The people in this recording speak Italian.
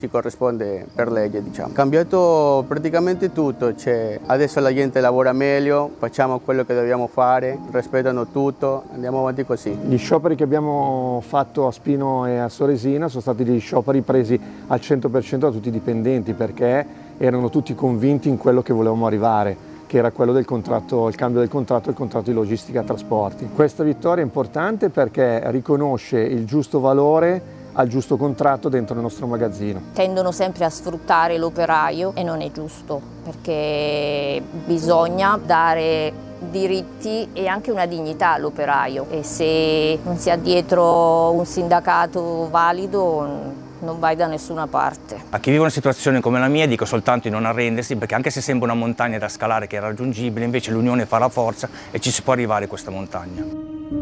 ci corrisponde per legge, diciamo. Cambiato praticamente tutto, cioè, adesso la gente lavora meglio, facciamo quello che dobbiamo fare, rispettano tutto, andiamo avanti così. Gli scioperi che abbiamo fatto a Spino e a Soresina sono stati degli scioperi presi al 100% da tutti i dipendenti, perché erano tutti convinti in quello che volevamo arrivare, che era quello del contratto, il cambio del contratto e il contratto di logistica trasporti. Questa vittoria è importante perché riconosce il giusto valore al giusto contratto dentro il nostro magazzino. Tendono sempre a sfruttare l'operaio e non è giusto, perché bisogna dare diritti e anche una dignità all'operaio, e se non si ha dietro un sindacato valido non vai da nessuna parte. A chi vive una situazione come la mia dico soltanto di non arrendersi, perché anche se sembra una montagna da scalare che è raggiungibile, invece l'unione fa la forza e ci si può arrivare a questa montagna.